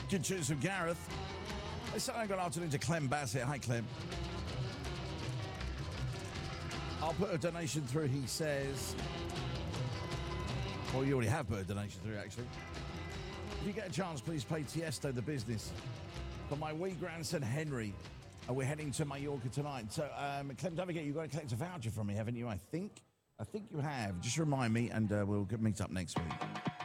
Good choice of Gareth. Let's say good afternoon to Clem Bassett. Hi, Clem. I'll put a donation through, he says. Well, you already have put a donation through, actually. If you get a chance, please play Tiesto, The Business. For my wee grandson, Henry. We're heading to Mallorca tonight. So, Clem, don't forget, you've got to collect a voucher from me, haven't you? I think you have. Just remind me, and we'll meet up next week.